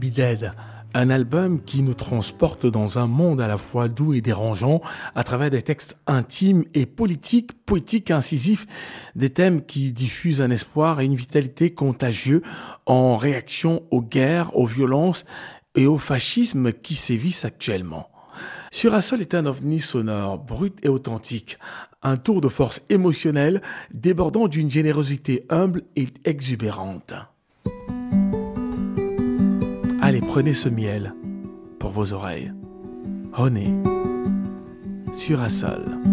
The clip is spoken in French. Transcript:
Be Dead, un album qui nous transporte dans un monde à la fois doux et dérangeant à travers des textes intimes et politiques, poétiques et incisifs, des thèmes qui diffusent un espoir et une vitalité contagieux en réaction aux guerres, aux violences et au fascisme qui sévissent actuellement. Surasol est un ovni sonore, brut et authentique, un tour de force émotionnel débordant d'une générosité humble et exubérante. Allez, prenez ce miel pour vos oreilles. Honey, Surasol.